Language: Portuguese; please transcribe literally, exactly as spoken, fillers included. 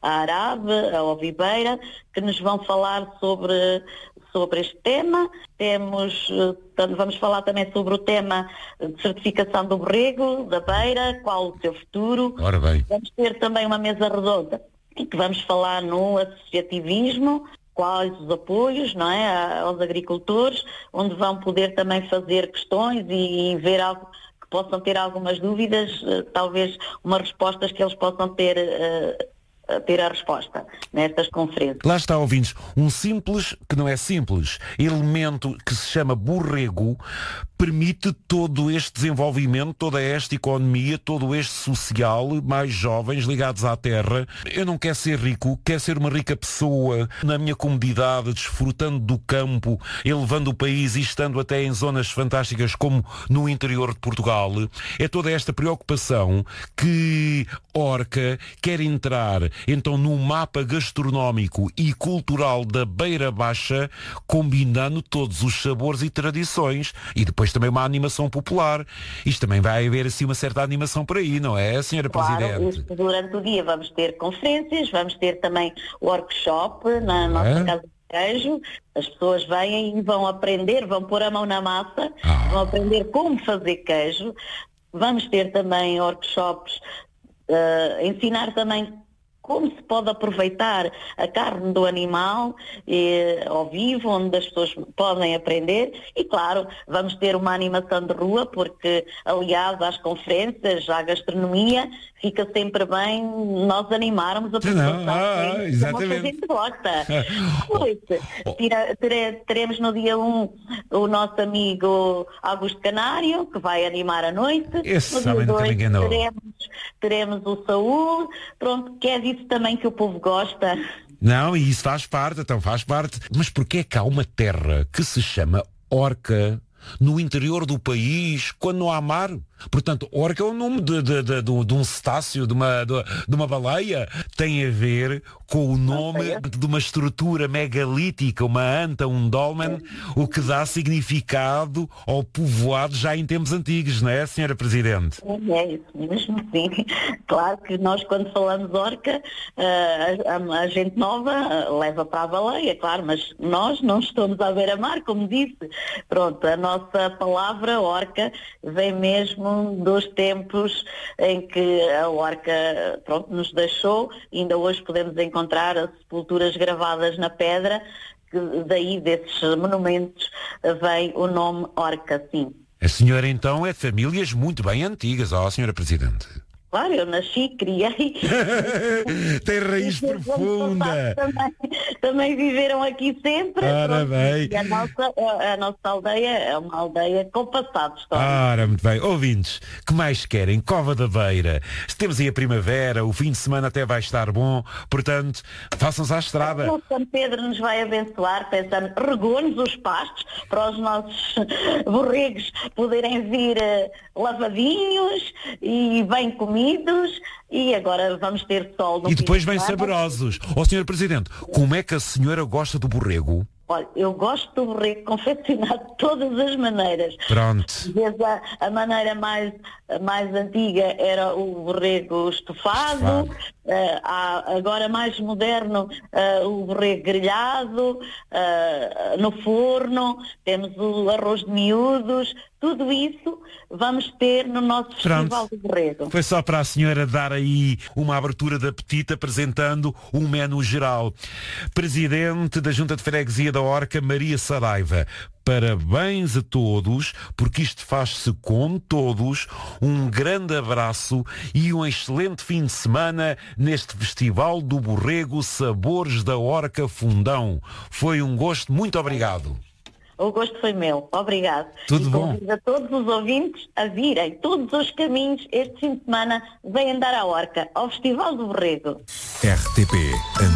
a Arabe, a Ovibeira, que nos vão falar sobre, sobre este tema. Temos, vamos falar também sobre o tema de certificação do borrego, da beira, qual o seu futuro. Ora bem. Vamos ter também uma mesa redonda em que vamos falar no associativismo, quais os apoios, não é, aos agricultores, onde vão poder também fazer questões e, e ver algo que possam ter algumas dúvidas, uh, talvez umas respostas que eles possam ter, uh, ter a resposta nestas conferências. Lá está, ouvintes, um simples, que não é simples, elemento que se chama borrego, permite todo este desenvolvimento, toda esta economia, todo este social, mais jovens ligados à terra. Eu não quero ser rico, quero ser uma rica pessoa, na minha comodidade, desfrutando do campo, elevando o país e estando até em zonas fantásticas como no interior de Portugal. É toda esta preocupação que Orca quer entrar, então, num mapa gastronómico e cultural da Beira Baixa, combinando todos os sabores e tradições, e depois também uma animação popular. Isto também vai haver assim uma certa animação por aí, não é, senhora Claro, Presidente? isto, durante o dia vamos ter conferências, vamos ter também workshop na nossa É? casa de queijo. As pessoas vêm e vão aprender, vão pôr a mão na massa, Ah. vão aprender como fazer queijo. Vamos ter também workshops, uh, ensinar também como se pode aproveitar a carne do animal eh, ao vivo, onde as pessoas podem aprender. E, claro, vamos ter uma animação de rua, porque, aliás, às conferências, à gastronomia, fica sempre bem nós animarmos a população. Ah, é, exatamente. a gente gosta. Pois, tira, tere, teremos no dia um o nosso amigo Augusto Canário, que vai animar a noite. Esse No dia homem nunca dois me enganou. teremos, teremos o Saúl, pronto, que é disso também que o povo gosta. Não, e isso faz parte, então faz parte. Mas porquê é que há uma terra que se chama Orca no interior do país, quando não há mar? Portanto, Orca é o nome de, de, de, de, de um cetáceo, de uma, de, de uma baleia. Tem a ver com o nome de uma estrutura megalítica, uma anta, um dolmen, o que dá significado ao povoado já em tempos antigos, não é, senhora Presidente? É isso mesmo, sim. Claro que nós, quando falamos orca, a, a, a gente nova leva para a baleia, claro, mas nós não estamos à beira-mar, como disse. Pronto, a nossa palavra orca vem mesmo dos tempos em que a orca, pronto, nos deixou. Ainda hoje podemos encontrar as sepulturas gravadas na pedra, que daí desses monumentos vem o nome Orca, sim. A senhora, então, é de famílias muito bem antigas, ó, senhora Presidente. Claro, eu nasci, criei. Tem raiz profunda. Também, também viveram aqui sempre. Ora Pronto, bem. e a nossa, a nossa aldeia é uma aldeia com passado histórico. Ora, muito bem. Ouvintes, que mais querem? Cova da Beira. Temos aí a primavera, o fim de semana até vai estar bom. Portanto, façam-se à estrada. O São Pedro nos vai abençoar, pensando, regou-nos os pastos para os nossos borregos poderem vir uh, lavadinhos e bem comidos. E agora vamos ter sol no E depois fim de bem semana. saborosos. Ó, senhor Presidente, como é que a senhora gosta do borrego? Olha, eu gosto do borrego confeccionado de todas as maneiras. Pronto. Desde a, a maneira mais, mais antiga era o borrego estofado, Estofado. uh, há agora mais moderno uh, o borrego grelhado, uh, no forno, temos o arroz de miúdos, tudo isso vamos ter no nosso Festival do Borrego. Foi só para a senhora dar aí uma abertura de apetite apresentando um menu geral. Presidente da Junta de Freguesia da Orca, Maria Saraiva. Parabéns a todos, porque isto faz-se com todos. Um grande abraço e um excelente fim de semana neste Festival do Borrego Sabores da Orca Fundão. Foi um gosto, muito obrigado. O gosto foi meu, obrigado. Tudo e bom. convido a todos os ouvintes a virem todos os caminhos este fim de semana, venham dar à Orca, ao Festival do Borrego. R T P